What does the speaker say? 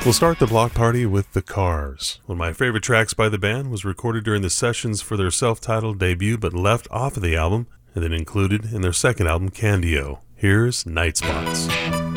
We'll start the block party with The Cars. One of my favorite tracks by the band was recorded during the sessions for their self-titled debut but left off of the album and then included in their second album, Candio. Here's Night Spots.